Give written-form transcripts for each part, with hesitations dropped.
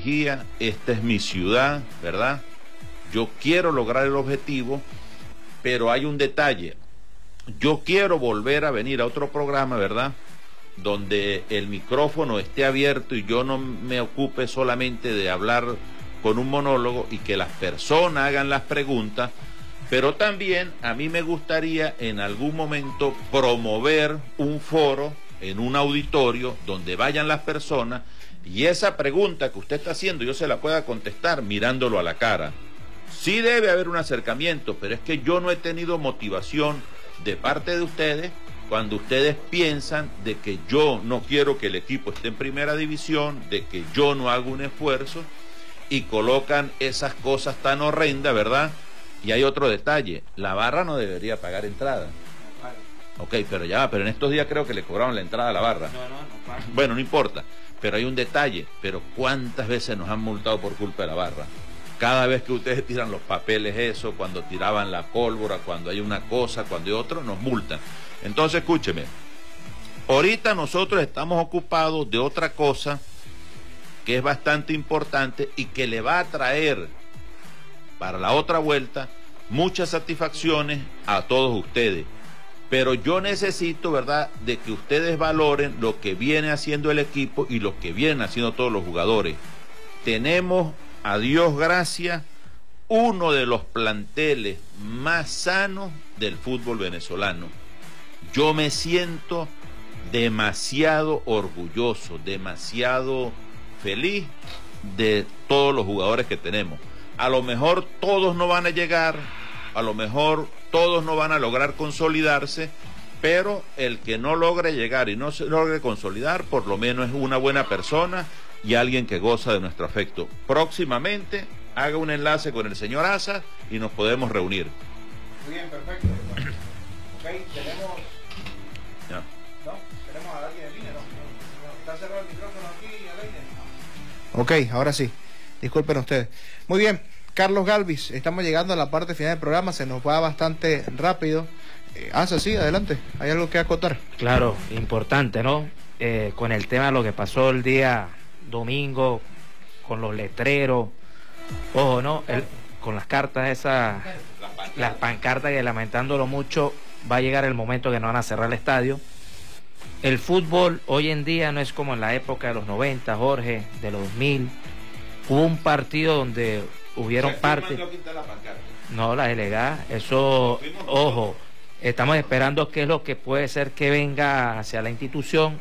Mejía, esta es mi ciudad, ¿verdad? Yo quiero lograr el objetivo, pero hay un detalle. Yo quiero volver a venir a otro programa, ¿verdad?, donde el micrófono esté abierto y yo no me ocupe solamente de hablar con un monólogo y que las personas hagan las preguntas, pero también a mí me gustaría en algún momento promover un foro en un auditorio donde vayan las personas y esa pregunta que usted está haciendo yo se la pueda contestar mirándolo a la cara. Sí debe haber un acercamiento, pero es que yo no he tenido motivación de parte de ustedes cuando ustedes piensan de que yo no quiero que el equipo esté en primera división, de que yo no hago un esfuerzo y colocan esas cosas tan horrendas, ¿verdad? Y hay otro detalle, la barra no debería pagar entrada. Ok, pero ya, pero en estos días creo que le cobraron la entrada a la barra. No paga. Bueno, no importa, pero hay un detalle, pero ¿cuántas veces nos han multado por culpa de la barra? Cada vez que ustedes tiran los papeles eso, cuando tiraban la pólvora, cuando hay una cosa, cuando hay otro, nos multan. Entonces, escúcheme, ahorita nosotros estamos ocupados de otra cosa que es bastante importante y que le va a traer para la otra vuelta muchas satisfacciones a todos ustedes. Pero yo necesito, ¿verdad?, de que ustedes valoren lo que viene haciendo el equipo y lo que vienen haciendo todos los jugadores. Tenemos, a Dios gracias, uno de los planteles más sanos del fútbol venezolano. Yo me siento demasiado orgulloso, demasiado feliz de todos los jugadores que tenemos. A lo mejor todos no van a llegar, a lo mejor todos no van a lograr consolidarse, pero el que no logre llegar y no se logre consolidar, por lo menos es una buena persona y alguien que goza de nuestro afecto. Próximamente haga un enlace con el señor Asa y nos podemos reunir. Muy bien, perfecto. Ok, tenemos... Ya. ¿No? ¿Tenemos a alguien en línea? No. ¿Está cerrado el micrófono aquí al aire? Ok, ahora sí. Disculpen ustedes. Muy bien, Carlos Galvis, estamos llegando a la parte final del programa, se nos va bastante rápido. Asa, sí, adelante. ¿Hay algo que acotar? Claro, importante, ¿no? Con el tema de lo que pasó el día domingo, con los letreros, ojo, ¿no? Con las cartas esas, las pancartas que lamentándolo mucho, va a llegar el momento que no van a cerrar el estadio. El fútbol hoy en día no es como en la época de los 90, Jorge, de los 2000. Hubo un partido donde hubieron partes. No, la delegada, eso, ojo, estamos esperando qué es lo que puede ser que venga hacia la institución.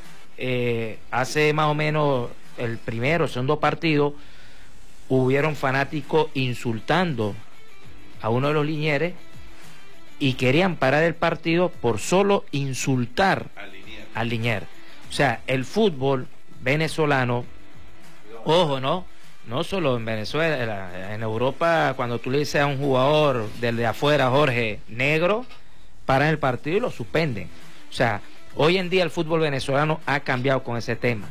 Hace más o menos el primero o segundo partido hubieron fanáticos insultando a uno de los Linieres y querían parar el partido por solo insultar al Linier. O sea, el fútbol venezolano, ojo, no solo en Venezuela, en Europa, cuando tú le dices a un jugador del de afuera, Jorge, negro, paran el partido y lo suspenden. O sea, hoy en día el fútbol venezolano ha cambiado con ese tema.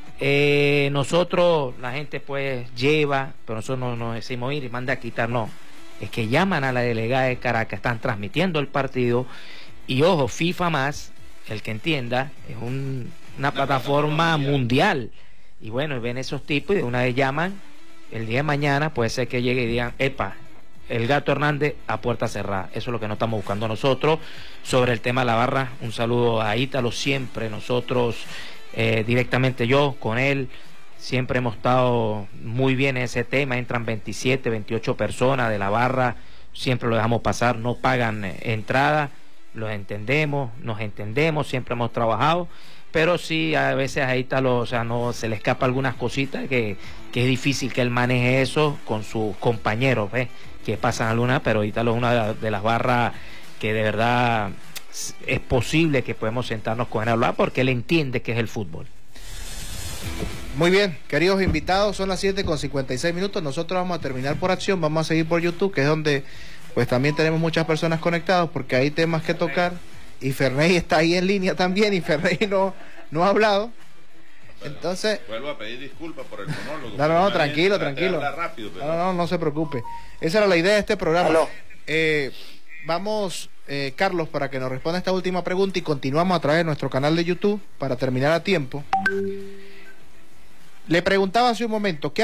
Nosotros, la gente pues lleva, pero nosotros no nos decimos ir y manda a quitar, no. Es que llaman a la delegada de Caracas, están transmitiendo el partido y ojo, FIFA más, el que entienda, es una plataforma mundial. Y bueno, ven esos tipos y de una vez llaman, el día de mañana puede ser que llegue y digan, epa, el Gato Hernández a puerta cerrada. Eso es lo que no estamos buscando nosotros. Sobre el tema de la barra, un saludo a Ítalo, siempre nosotros, directamente yo con él, siempre hemos estado muy bien en ese tema. Entran 27, 28 personas de la barra, siempre lo dejamos pasar, no pagan entrada, los entendemos, nos entendemos, siempre hemos trabajado, pero sí a veces a Ítalo, o sea, no se le escapa algunas cositas que es difícil que él maneje eso con sus compañeros, ¿ves? Que pasan algunas, pero Ítalo es una de las barras que de verdad es posible que podemos sentarnos con él a hablar porque él entiende que es el fútbol. Muy bien, queridos invitados, son las 7:56. Nosotros vamos a terminar por acción, vamos a seguir por YouTube, que es donde pues también tenemos muchas personas conectadas porque hay temas que tocar. Y Ferney está ahí en línea también, y Ferney no ha hablado. Bueno, entonces vuelvo a pedir disculpas por el monólogo. No, tranquilo. Rápido, pero... No se preocupe. Esa era la idea de este programa. Vamos, Carlos, para que nos responda esta última pregunta y continuamos a través de nuestro canal de YouTube para terminar a tiempo. Le preguntaba hace un momento, ¿qué